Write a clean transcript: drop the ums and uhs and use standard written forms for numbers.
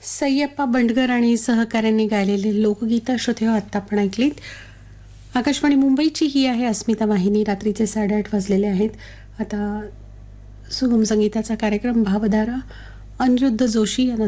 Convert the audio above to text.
सय्यप्पा बंडगर आणि सहकाऱ्यांनी गायलेले लोकगीतं श्रोते आत्ता आपण ऐकलीत. आकाशवाणी मुंबईची ही आहे अस्मिता वाहिनी. रात्रीचे 8:30 वाजलेले आहेत. आता सुगम संगीताचा कार्यक्रम भावधारा. अनिरुद्ध जोशी यांना